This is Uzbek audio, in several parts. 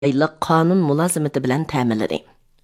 Aylıq qanun mülazimati bilan ta'minladi.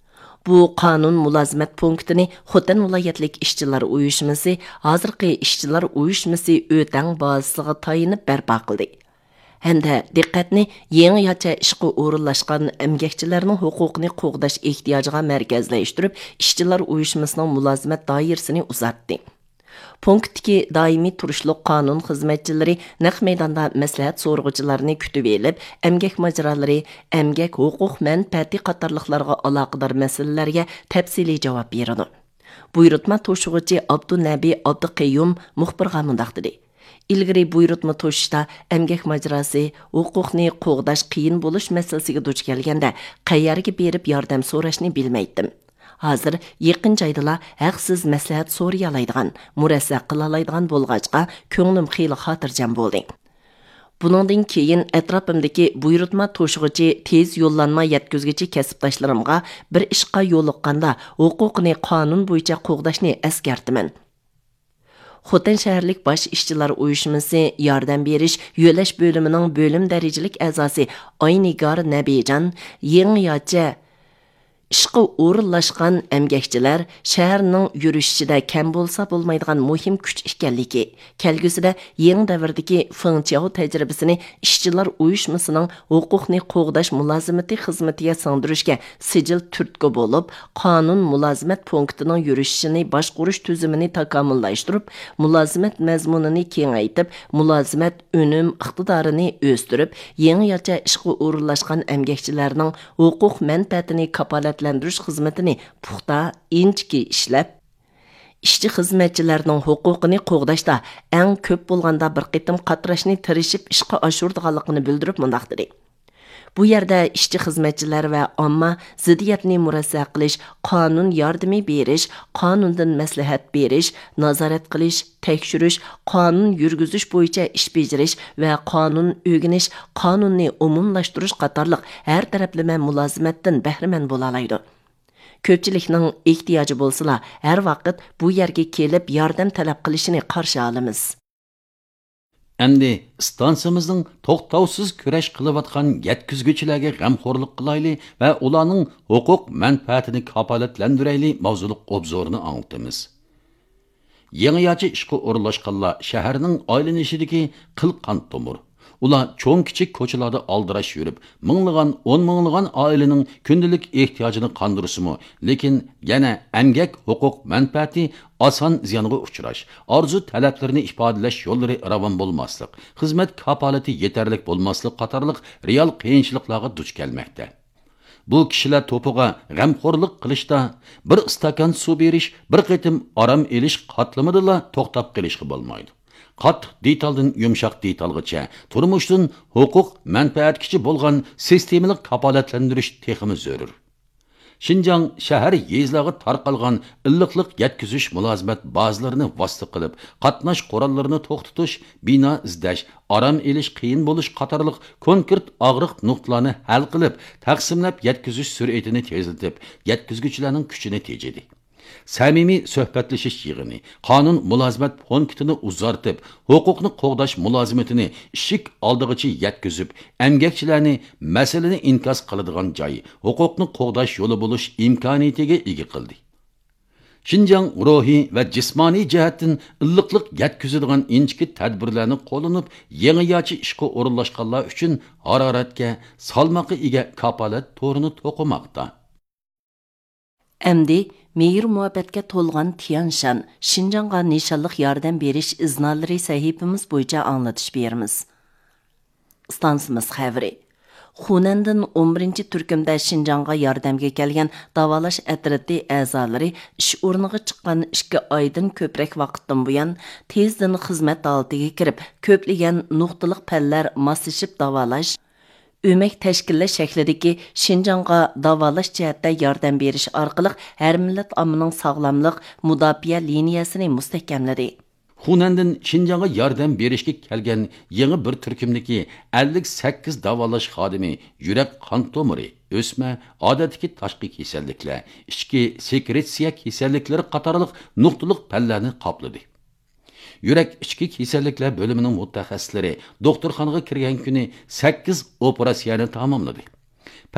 Bu qanun mülazimat punktini Xotan viloyatlik ishchilar uyushmasi, hozirgi ishchilar uyushmasi o'tang bazasiga tayinib barpo qildi. Hamda diqqatni yangi yacha ishga o'rinlashgan emgakchilarning huquqini qo'g'dash ehtiyojiga markazlashtirib, ishchilar uyushmasining mulozimat doirasini uzatdi. Punktdagi doimiy turishliq qonun xizmatchilari naq maydonda maslahat so'rg'uchilarini kutib elib, emgak majralari, emgak huquq manfaati qatorliqlarga aloqador masalalarga tafsiliy javob beradi. Buyurtma to'shig'ichi Abdunabi Abduqayyum muxbirga mundaq dedi. İlgari buyurtma to'shishda emgak majrasi huquqni qo'g'dash qiyin bo'lish masalasiga duch kelganda qayerga berib yordam so'rashni bilmaydim. Hozir yaqin joydala haqsiz maslahat so'rayalaydigan, murassa qilalaydigan bo'lg'achqa ko'nglim xeyli xotirjam bo'ldi. Buningdan keyin atrofimdagi buyurtma to'shig'ichi tez yo'llanma yetkazgichi kasbdoshlarimga bir ishqa yo'liqqanda huquqni qonun bo'yicha qo'g'dashni eskartiman. Xotan shaharlik bosh ishchilar uyushmasi yordam berish yo'lash bo'limining bo'lim darajalik a'zosi Oynigar Nabijan yangiyacha ishqa o'rinlashgan emgakchilar shaharning yurishida kam bo'lsa bo'lmaydigan muhim kuch ekanligi, kelgusida yangi davrdagi Fengqiao tajribasini ishchilar uyushmasining huquqni qo'g'dash mulozimati xizmatiga singdirishga sijil turtki bo'lib, qonun mulozimat punktining yurishini boshqarish tuzumini takomillashtirib, mulozimat mazmunini kengaytib, mulozimat unum iqtidorini o'stirib, yangicha ishqa o'rinlashgan emgakchilarning huquq manfaatini kapolatlandirish xizmatini puxta inchki ishlab, ishchi xizmatchilarning huquqini qo'g'dashda eng ko'p bo'lganda bir qitim qatrashni tirishib ishqa oshirdiganligini bildirib mundaq dedi. Bu yerda ishchi xizmatchilar va omma ziddiyatni murassa qilish, qonun yordami berish, qonundan maslahat berish, nazorat qilish, tekshirish, qonun yurgizish bo'yicha ish bajarish va qonun o'rganish, qonunni umumlashtirish qatorliq har taraflama mulozimatdan bahramand bo'la oladi. Ko'pchilikning ehtiyoji bo'lsa, har vaqt bu yerga kelib yordam talab qilishini qarshi olamiz. Endi stansiyamizning to'xtovsiz kurash qilayotgan yetkazuvchilarga g'amxo'rlik qilayli va ularning huquq manfaatini kapolatlantirayli mavzuliq obzorini anlatamiz. Yangiyachi ishga o'rinlashganlar shaharning aylanishidagi qilqan tomir. Ular cho'ng kichik ko'chalarda aldirash yurib, minglagan, 10 minglagan oilaning kundalik ehtiyojini qondirisimi, lekin yana emgak huquq manfaati oson ziyonga uchrash, orzu talablarini ifodalash yo'llari ravon bo'lmaslik, xizmat kapolati yetarlik bo'lmaslik qatorliq real qiyinchiliklarga duch kelmoqda. Bu kishilar to'piga g'amxo'rlik qilishda bir stakan suv berish, bir qitim orom elish qatlamidala to'xtab qilishga bo'lmaydi. Qattiq detaldan yumshoq detalgacha turmushdan huquq manfaatkichi bo'lgan sistemalik kapolatlantirish texmi zarur. Şinjan shahar yezlag'i tarqalgan illiqliq yetkazish mulozimat bazalarini vosita qilib, qatnash qorallarini to'xtatish, bino izlash, orom elish qiyin bo'lish qatorliq konkret og'riq nuqtalarni hal qilib, taqsimlab yetkazish sur'atini tezlatib, yetkazuvchilarning kuchini tejidi. Samimiy suhbatlashish yig'ini, qonun mulozimat punktini uzartib, huquqni qo'g'dash mulozimatini ishik oldig'icha yetkazib, emgakchilarni masalani inkos qiladigan joy, huquqni qo'g'dash yo'li bo'lish imkoniyatiga ega qildi. Şinjan ruhiy va jismoniy jihatdan illiqliq yetkazadigan inchki tadbirlarni qo'llanib, yangiyachi ishga o'rinlashganlar uchun haroratga, salmoqqa ega kapolat to'rini to'qimoqda. Әмді мейір muhabbatga to'lgan Tianshan, Şinjanға nishonliq yordam berish iznolari sahifamiz bo'yicha anglatish beramiz. Stansimiz xabari. Xunandan 11-turkumda Şinjanға yordamga kelgan davolash atrati a'zolari ish o'rniga chiqqan 2 oydan ko'proq vaqtdan buyon tezdan xizmat holatiga kirib, ko'plagan nuqtaliq pallar moslashib davolash Ömək təşkillash şəklidəki Şinjanğa davalash cəhətdə yardım beriş arqılıq hər millət amının sağlamlıq müdafiə liniyasını müstəhkəmlədi. Xunandan Şinjanğa yardım berishga kelgan yangi bir turkumdagi 58 davalash xodimi yurak qon tomiri, o'sma, odatdagi tashqi kasalliklar, ichki sekresiya kasalliklari qatorliq nuqtaliq pallarni qopladi. Yurak ichki kasalliklar bo'limining mutaxassislari doktorxonaga kirgan kuni 8 operatsiyani tamomladi.